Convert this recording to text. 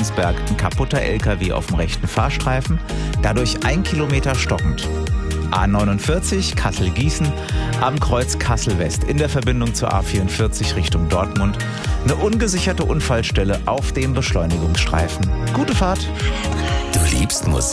Kreuzberg ein kaputter LKW auf dem rechten Fahrstreifen, dadurch 1 Kilometer stockend. A49 Kassel-Gießen am Kreuz Kassel-West in der Verbindung zur A44 Richtung Dortmund. Eine ungesicherte Unfallstelle auf dem Beschleunigungsstreifen. Gute Fahrt! Du liebst Musik.